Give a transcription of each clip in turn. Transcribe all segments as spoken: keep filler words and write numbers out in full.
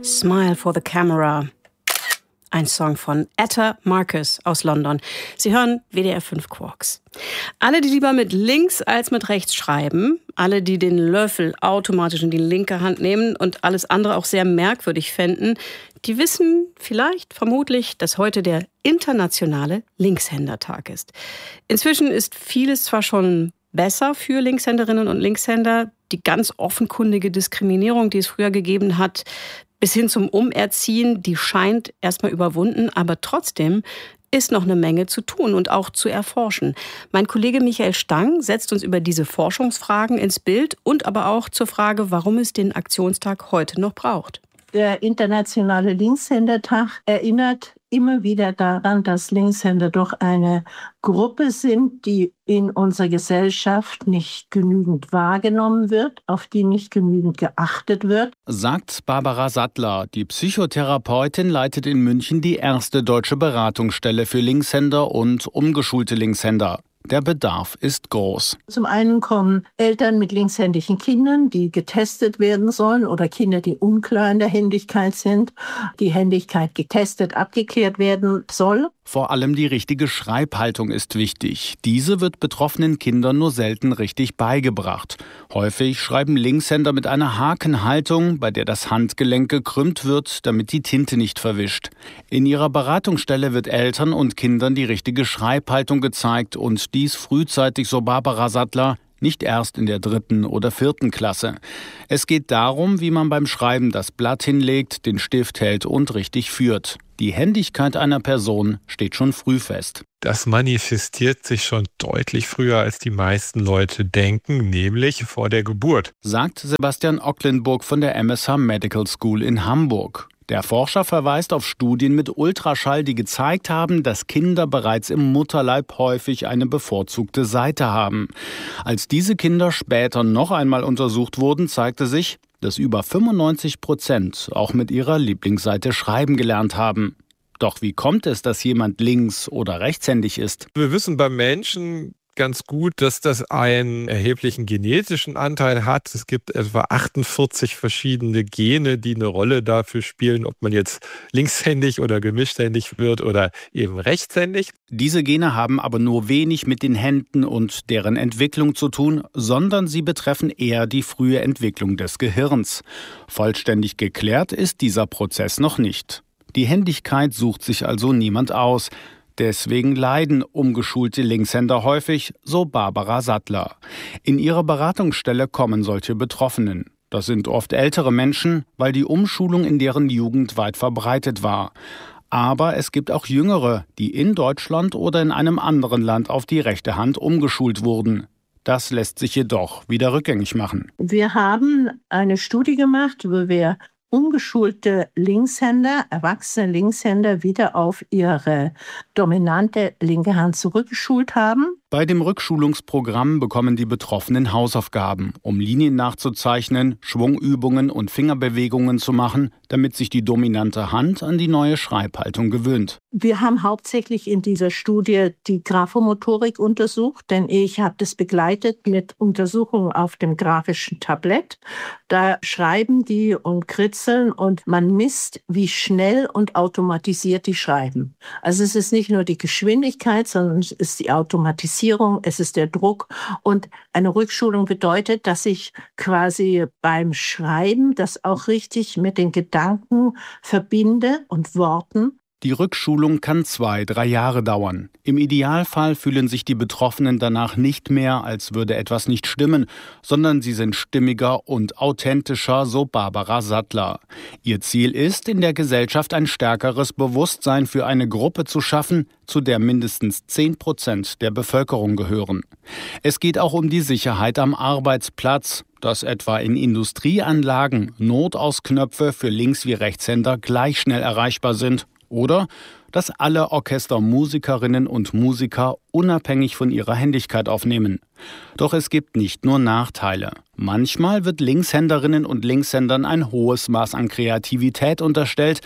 Smile for the Camera. Ein Song von Etta Marcus aus London. Sie hören W D R fünf Quarks. Alle, die lieber mit links als mit rechts schreiben, alle, die den Löffel automatisch in die linke Hand nehmen und alles andere auch sehr merkwürdig fänden, die wissen vielleicht, vermutlich, dass heute der internationale Linkshändertag ist. Inzwischen ist vieles zwar schon besser für Linkshänderinnen und Linkshänder. Die ganz offenkundige Diskriminierung, die es früher gegeben hat, bis hin zum Umerziehen, die scheint erstmal überwunden, aber trotzdem ist noch eine Menge zu tun und auch zu erforschen. Mein Kollege Michael Stang setzt uns über diese Forschungsfragen ins Bild und aber auch zur Frage, warum es den Aktionstag heute noch braucht. Der Internationale Linkshändertag erinnert immer wieder daran, dass Linkshänder doch eine Gruppe sind, die in unserer Gesellschaft nicht genügend wahrgenommen wird, auf die nicht genügend geachtet wird. Sagt Barbara Sattler. Die Psychotherapeutin leitet in München die erste deutsche Beratungsstelle für Linkshänder und umgeschulte Linkshänder. Der Bedarf ist groß. Zum einen kommen Eltern mit linkshändigen Kindern, die getestet werden sollen, oder Kinder, die unklar in der Händigkeit sind, die Händigkeit getestet, abgeklärt werden soll. Vor allem die richtige Schreibhaltung ist wichtig. Diese wird betroffenen Kindern nur selten richtig beigebracht. Häufig schreiben Linkshänder mit einer Hakenhaltung, bei der das Handgelenk gekrümmt wird, damit die Tinte nicht verwischt. In ihrer Beratungsstelle wird Eltern und Kindern die richtige Schreibhaltung gezeigt und dies frühzeitig, so Barbara Sattler, nicht erst in der dritten oder vierten Klasse. Es geht darum, wie man beim Schreiben das Blatt hinlegt, den Stift hält und richtig führt. Die Händigkeit einer Person steht schon früh fest. Das manifestiert sich schon deutlich früher, als die meisten Leute denken, nämlich vor der Geburt, sagt Sebastian Ocklenburg von der M S H Medical School in Hamburg. Der Forscher verweist auf Studien mit Ultraschall, die gezeigt haben, dass Kinder bereits im Mutterleib häufig eine bevorzugte Seite haben. Als diese Kinder später noch einmal untersucht wurden, zeigte sich, dass über fünfundneunzig Prozent auch mit ihrer Lieblingsseite schreiben gelernt haben. Doch wie kommt es, dass jemand links- oder rechtshändig ist? Wir wissen beim Menschen ganz gut, dass das einen erheblichen genetischen Anteil hat. Es gibt etwa achtundvierzig verschiedene Gene, die eine Rolle dafür spielen, ob man jetzt linkshändig oder gemischthändig wird oder eben rechtshändig. Diese Gene haben aber nur wenig mit den Händen und deren Entwicklung zu tun, sondern sie betreffen eher die frühe Entwicklung des Gehirns. Vollständig geklärt ist dieser Prozess noch nicht. Die Händigkeit sucht sich also niemand aus. Deswegen leiden umgeschulte Linkshänder häufig, so Barbara Sattler. In ihre Beratungsstelle kommen solche Betroffenen. Das sind oft ältere Menschen, weil die Umschulung in deren Jugend weit verbreitet war. Aber es gibt auch Jüngere, die in Deutschland oder in einem anderen Land auf die rechte Hand umgeschult wurden. Das lässt sich jedoch wieder rückgängig machen. Wir haben eine Studie gemacht, wo wir umgeschulte Linkshänder, erwachsene Linkshänder wieder auf ihre dominante linke Hand zurückgeschult haben. Bei dem Rückschulungsprogramm bekommen die Betroffenen Hausaufgaben, um Linien nachzuzeichnen, Schwungübungen und Fingerbewegungen zu machen, damit sich die dominante Hand an die neue Schreibhaltung gewöhnt. Wir haben hauptsächlich in dieser Studie die Graphomotorik untersucht, denn ich habe das begleitet mit Untersuchungen auf dem grafischen Tablett. Da schreiben die und kritzeln und man misst, wie schnell und automatisiert die schreiben. Also es ist nicht nur die Geschwindigkeit, sondern es ist die Automatisierung. Es ist der Druck, und eine Rückschulung bedeutet, dass ich quasi beim Schreiben das auch richtig mit den Gedanken verbinde und Worten. Die Rückschulung kann zwei, drei Jahre dauern. Im Idealfall fühlen sich die Betroffenen danach nicht mehr, als würde etwas nicht stimmen, sondern sie sind stimmiger und authentischer, so Barbara Sattler. Ihr Ziel ist, in der Gesellschaft ein stärkeres Bewusstsein für eine Gruppe zu schaffen, zu der mindestens zehn Prozent der Bevölkerung gehören. Es geht auch um die Sicherheit am Arbeitsplatz, dass etwa in Industrieanlagen Notausknöpfe für Links- wie Rechtshänder gleich schnell erreichbar sind. Oder dass alle Orchestermusikerinnen und Musiker unabhängig von ihrer Händigkeit aufnehmen. Doch es gibt nicht nur Nachteile. Manchmal wird Linkshänderinnen und Linkshändern ein hohes Maß an Kreativität unterstellt.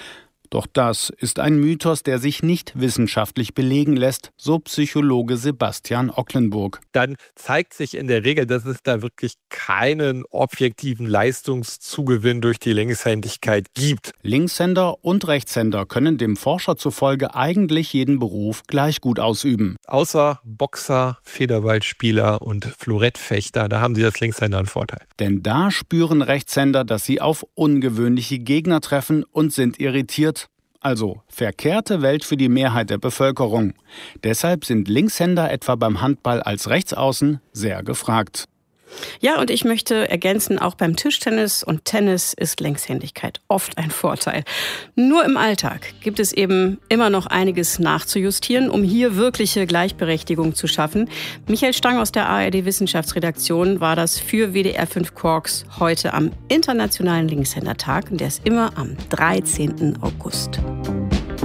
Doch das ist ein Mythos, der sich nicht wissenschaftlich belegen lässt, so Psychologe Sebastian Ocklenburg. Dann zeigt sich in der Regel, dass es da wirklich keinen objektiven Leistungszugewinn durch die Linkshändigkeit gibt. Linkshänder und Rechtshänder können dem Forscher zufolge eigentlich jeden Beruf gleich gut ausüben. Außer Boxer, Federballspieler und Florettfechter, da haben sie als Linkshänder einen Vorteil. Denn da spüren Rechtshänder, dass sie auf ungewöhnliche Gegner treffen und sind irritiert. Also verkehrte Welt für die Mehrheit der Bevölkerung. Deshalb sind Linkshänder etwa beim Handball als Rechtsaußen sehr gefragt. Ja, und ich möchte ergänzen, auch beim Tischtennis und Tennis ist Linkshändigkeit oft ein Vorteil. Nur im Alltag gibt es eben immer noch einiges nachzujustieren, um hier wirkliche Gleichberechtigung zu schaffen. Michael Stang aus der A R D-Wissenschaftsredaktion war das für W D R fünf Quarks heute am Internationalen Linkshändertag. Und der ist immer am dreizehnten August.